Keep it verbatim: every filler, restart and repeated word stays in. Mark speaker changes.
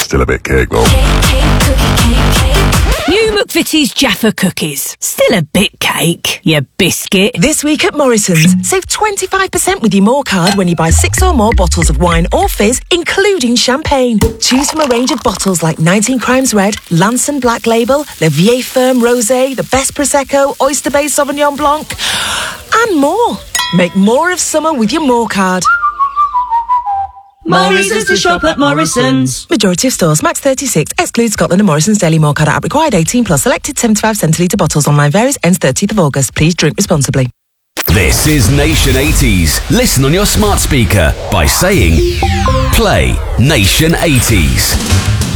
Speaker 1: Still a bit cake though.
Speaker 2: Cake, cake, cookie, cake, cake. New McVitie's Jaffa cookies. Still a bit cake, you biscuit.
Speaker 3: This week at Morrison's, save twenty-five percent with your More card when you buy six or more bottles of wine or fizz, including champagne. Choose from a range of bottles like nineteen Crimes Red, Lanson Black Label, Le Vieille Ferme Rosé, the Best Prosecco, Oyster Bay Sauvignon Blanc, and more. Make more of summer with your More card.
Speaker 4: More reasons to shop at Morrison's.
Speaker 3: Majority of stores, max thirty-six, excludes Scotland and Morrison's Daily More card app required eighteen plus, selected seventy-five centilitre bottles, online varies, ends thirtieth of August. Please drink responsibly.
Speaker 5: This is Nation eighties. Listen on your smart speaker by saying, play Nation eighties.